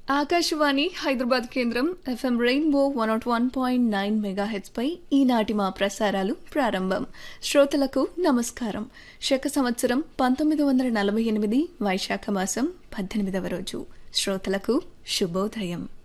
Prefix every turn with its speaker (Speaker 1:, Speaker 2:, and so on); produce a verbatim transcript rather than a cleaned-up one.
Speaker 1: ఆకాశవాణి హైదరాబాద్ కేంద్రం FM rainbow one not one point nine megahertz పై ఈనాటి మా ప్రసారాలు ప్రారంభం. శ్రోతలకు నమస్కారం. శక సంవత్సరం పంతొమ్మిది వందల నలభై ఎనిమిది వైశాఖ మాసం పద్దెనిమిదవ రోజు. శ్రోతలకు శుభోదయం.